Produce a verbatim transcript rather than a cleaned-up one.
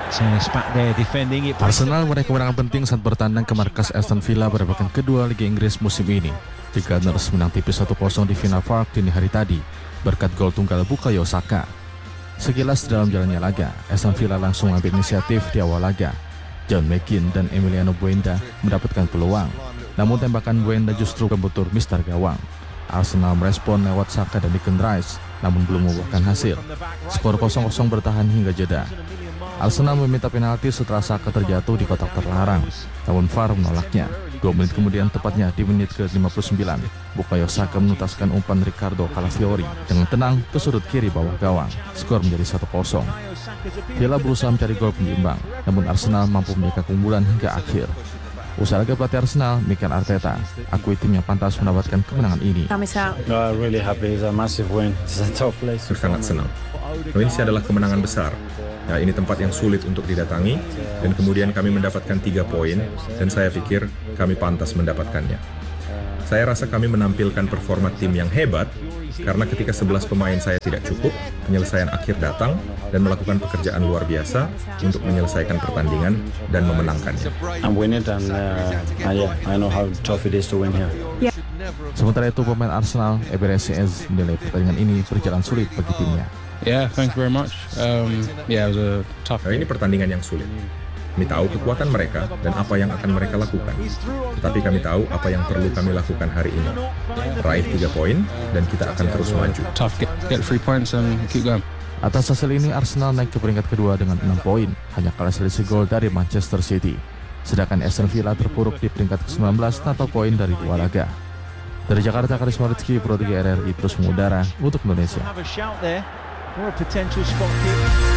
Arsenal meraih kemenangan penting saat bertandang ke markas Aston Villa pada pekan kedua Liga Inggris musim ini. The Gunners menang tipis satu kosong di Villa Park dini hari tadi berkat gol tunggal Bukayo Saka. Sekilas dalam jalannya laga, Aston Villa langsung ambil inisiatif di awal laga. John McGinn dan Emiliano Buenda mendapatkan peluang, namun tembakan Buenda justru membentur mister gawang. Arsenal merespon lewat Saka dan Declan Rice, namun belum membuahkan hasil. Skor kosong kosong bertahan hingga jeda. Arsenal meminta penalti setelah Saka terjatuh di kotak terlarang, namun V A R menolaknya. Dua menit kemudian, tepatnya di menit ke lima puluh sembilan, Bukayo Saka menutaskan umpan Ricardo Calafiori dengan tenang ke sudut kiri bawah gawang. Skor menjadi satu kosong. Villa berusaha mencari gol penyeimbang, namun Arsenal mampu menjaga keunggulan hingga akhir. Usai laga, pelatih Arsenal, Mikel Arteta, akui timnya pantas mendapatkan kemenangan ini. Saya sangat senang. Ini adalah kemenangan besar. Ya, ini tempat yang sulit untuk didatangi, dan kemudian kami mendapatkan tiga poin, dan saya pikir kami pantas mendapatkannya. Saya rasa kami menampilkan performa tim yang hebat, karena ketika sebelas pemain saya tidak cukup, penyelesaian akhir datang dan melakukan pekerjaan luar biasa untuk menyelesaikan pertandingan dan memenangkannya. Sementara itu, pemain Arsenal, Eberechieze, menilai pertandingan ini berjalan sulit bagi timnya. Yeah, thank you very much. Um, yeah, it was a tough Nah, ini pertandingan yang sulit. Kami tahu kekuatan mereka dan apa yang akan mereka lakukan. Tetapi kami tahu apa yang perlu kami lakukan hari ini. Raih tiga poin dan kita akan terus maju. Tough get, get three points and keep going. Atas hasil ini, Arsenal naik ke peringkat kedua dengan enam poin, hanya kalah selisih gol dari Manchester City. Sedangkan Aston Villa terpuruk di peringkat ke sembilan belas tanpa poin dari dua laga. Dari Jakarta, Karisma Rizky, Pro tiga R R I terus mengudara untuk Indonesia. Or a potential spot kick.